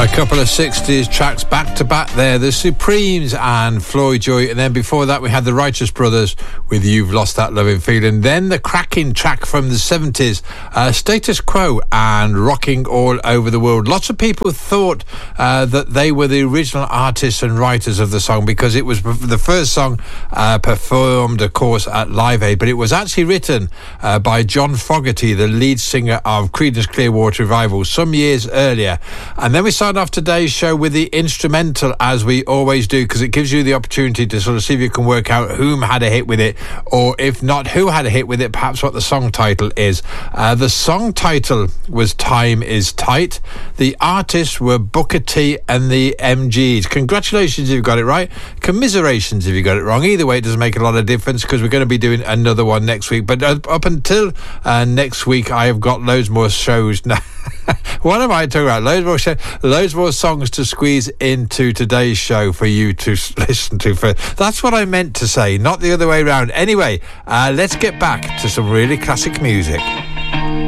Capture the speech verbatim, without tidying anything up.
A couple of sixties tracks back to back there, the Supremes and Floyd Joy, and then before that we had the Righteous Brothers with You've Lost That Loving Feeling. Then the cracking track from the seventies, uh, Status Quo and Rocking All Over the World. Lots of people thought uh, that they were the original artists and writers of the song because it was the first song uh, performed, of course, at Live Aid, but it was actually written uh, by John Fogerty, the lead singer of Creedence Clearwater Revival, some years earlier. And then we started off today's show with the instrumental, as we always do, because it gives you the opportunity to sort of see if you can work out whom had a hit with it, or if not who had a hit with it, perhaps what the song title is. Uh, the song title was Time Is Tight. The artists were Booker T and the M Gs. Congratulations if you got it right. Commiserations if you got it wrong. Either way, it doesn't make a lot of difference because we're going to be doing another one next week. But uh, up until uh, next week, I have got loads more shows now. What am I talking about? Loads more show, loads more songs to squeeze into today's show for you to listen to. For that's what I meant to say, not the other way around. Anyway, uh, let's get back to some really classic music.